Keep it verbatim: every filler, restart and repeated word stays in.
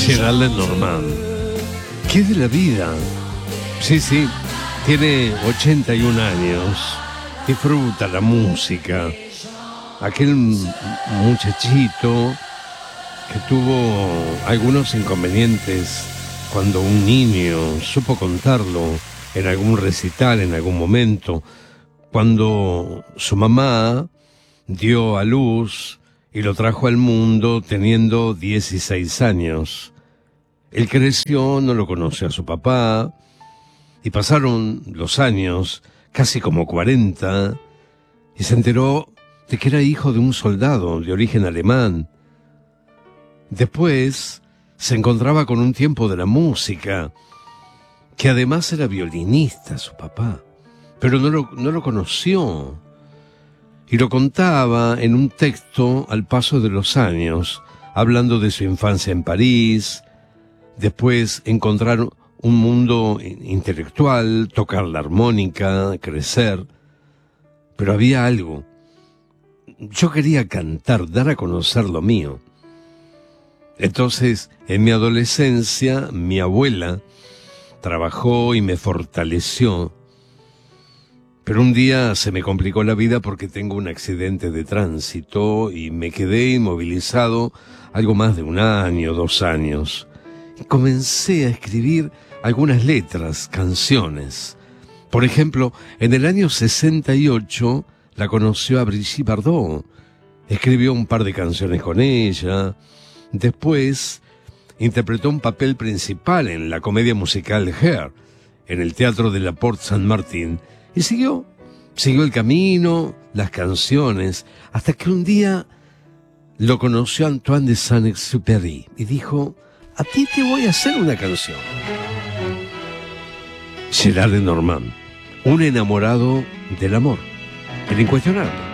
Gerald Lenormand. ¿Qué de la vida? Sí, sí, tiene ochenta y un años, disfruta la música. Aquel muchachito que tuvo algunos inconvenientes cuando un niño supo contarlo en algún recital, en algún momento, cuando su mamá dio a luz y lo trajo al mundo teniendo dieciséis años. Él creció, no lo conoció a su papá, y pasaron los años, casi como cuarenta, y se enteró de que era hijo de un soldado de origen alemán. Después se encontraba con un tiempo de la música, que además era violinista su papá, pero no lo, no lo conoció. Y lo contaba en un texto al paso de los años, hablando de su infancia en París, después encontrar un mundo intelectual, tocar la armónica, crecer. Pero había algo. Yo quería cantar, dar a conocer lo mío. Entonces, en mi adolescencia, mi abuela trabajó y me fortaleció. Pero un día se me complicó la vida porque tengo un accidente de tránsito y me quedé inmovilizado algo más de un año, dos años. Y comencé a escribir algunas letras, canciones. Por ejemplo, en el año sesenta y ocho la conoció a Brigitte Bardot. Escribió un par de canciones con ella. Después interpretó un papel principal en la comedia musical Hair, en el Teatro de la Porte Saint-Martin. Y siguió, siguió el camino, las canciones, hasta que un día lo conoció Antoine de Saint-Exupéry y dijo: a ti te voy a hacer una canción. Gerald Lenormand, un enamorado del amor, el incuestionable.